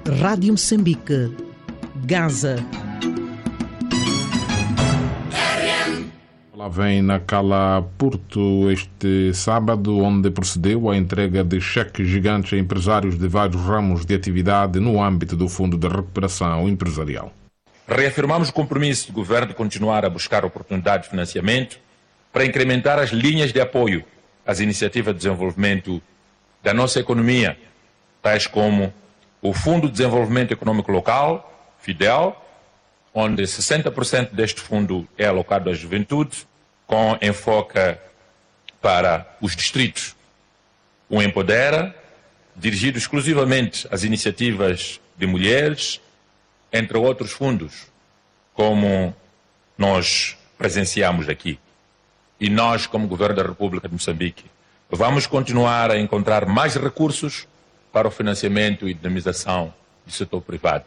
Rádio Moçambique, Gaza. Lá vem na Cala Porto este sábado, onde procedeu a entrega de cheques gigantes a empresários de vários ramos de atividade no âmbito do Fundo de Recuperação Empresarial. Reafirmamos o compromisso do Governo de continuar a buscar oportunidades de financiamento para incrementar as linhas de apoio às iniciativas de desenvolvimento da nossa economia, tais como o Fundo de Desenvolvimento Econômico Local, FIDEL, onde 60% deste fundo é alocado à juventude, com enfoque para os distritos. O Empodera, dirigido exclusivamente às iniciativas de mulheres, entre outros fundos, como nós presenciamos aqui. E nós, como Governo da República de Moçambique, vamos continuar a encontrar mais recursos para o financiamento e dinamização do setor privado.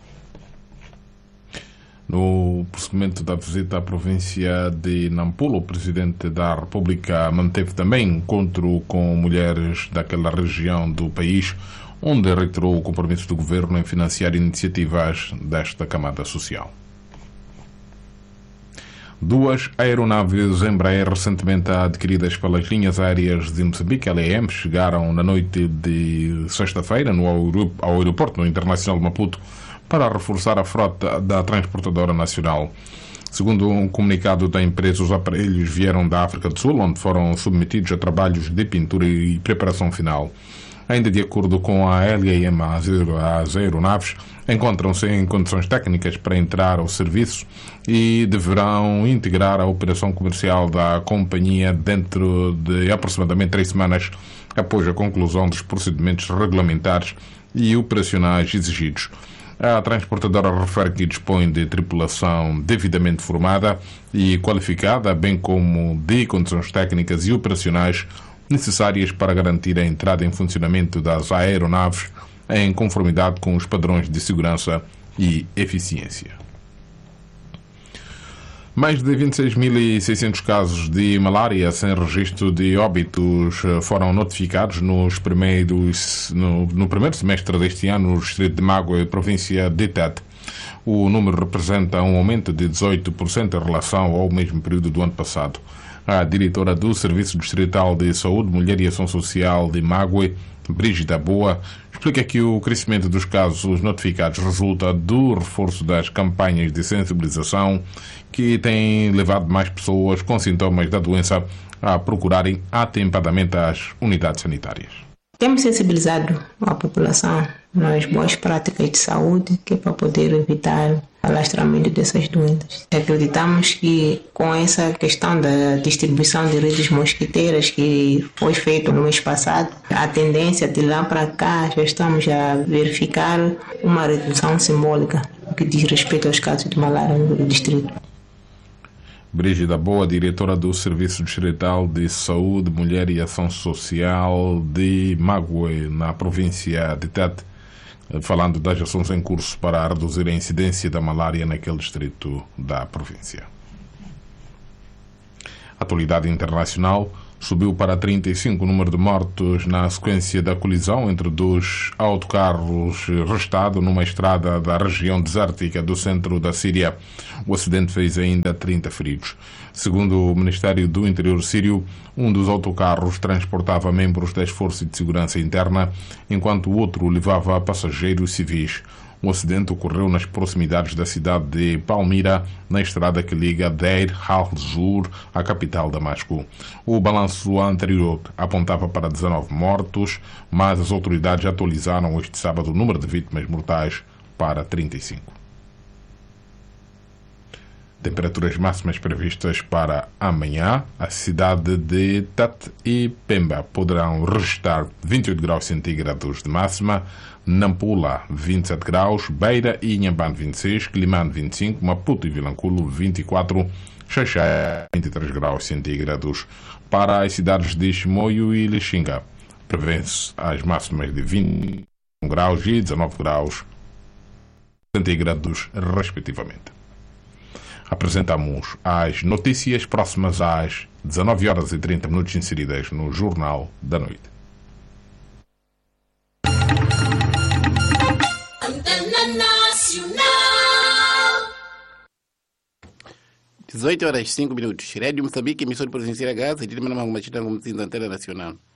No prosseguimento da visita à província de Nampula, o Presidente da República manteve também encontro com mulheres daquela região do país, onde reiterou o compromisso do Governo em financiar iniciativas desta camada social. 2 aeronaves Embraer recentemente adquiridas pelas linhas aéreas de Moçambique, LAM, chegaram na noite de sexta-feira ao aeroporto internacional de Maputo para reforçar a frota da transportadora nacional. Segundo um comunicado da empresa, os aparelhos vieram da África do Sul, onde foram submetidos a trabalhos de pintura e preparação final. Ainda de acordo com a LAM, as aeronaves encontram-se em condições técnicas para entrar ao serviço e deverão integrar a operação comercial da companhia dentro de aproximadamente 3 semanas após a conclusão dos procedimentos regulamentares e operacionais exigidos. A transportadora refere que dispõe de tripulação devidamente formada e qualificada, bem como de condições técnicas e operacionais necessárias para garantir a entrada em funcionamento das aeronaves em conformidade com os padrões de segurança e eficiência. Mais de 26.600 casos de malária sem registro de óbitos foram notificados no primeiro semestre deste ano no distrito de Mágoa e província de Tete. O número representa um aumento de 18% em relação ao mesmo período do ano passado. A diretora do Serviço Distrital de Saúde, Mulher e Ação Social de Mágoa, Brígida Boa, explica que o crescimento dos casos notificados resulta do reforço das campanhas de sensibilização que têm levado mais pessoas com sintomas da doença a procurarem atempadamente as unidades sanitárias. Temos sensibilizado a população nas boas práticas de saúde, que é para poder evitar o alastramento dessas doenças. Acreditamos que com essa questão da distribuição de redes mosquiteiras que foi feita no mês passado, a tendência de lá para cá já estamos a verificar uma redução simbólica no que diz respeito aos casos de malária no distrito. Brígida Boa, diretora do Serviço Distrital de Saúde, Mulher e Ação Social de Mágoa, na província de Tete, falando das ações em curso para reduzir a incidência da malária naquele distrito da província. Atualidade internacional: subiu para 35 o número de mortos na sequência da colisão entre 2 autocarros restado numa estrada da região desértica do centro da Síria. O acidente fez ainda 30 feridos. Segundo o Ministério do Interior sírio, um dos autocarros transportava membros das forças de segurança interna, enquanto o outro levava passageiros civis. O acidente ocorreu nas proximidades da cidade de Palmira, na estrada que liga Deir al-Zur à capital Damasco. O balanço anterior apontava para 19 mortos, mas as autoridades atualizaram este sábado o número de vítimas mortais para 35. Temperaturas máximas previstas para amanhã: a cidade de Tete e Pemba poderão registrar 28 graus centígrados de máxima, Nampula 27 graus, Beira e Inhambane 26, Quilimane 25, Maputo e Vilanculo 24, Xaixai 23 graus centígrados. Para as cidades de Chimoio e Lixinga, prevê-se as máximas de 21 graus e 19 graus centígrados, respectivamente. Apresentamos as notícias próximas às 19h30, inseridas no Jornal da Noite. Antena Nacional. 18 horas 5 minutos. Rádio Moçambique, emissora provincial de Gaza, de Manamá, Machitanga, Antena Nacional.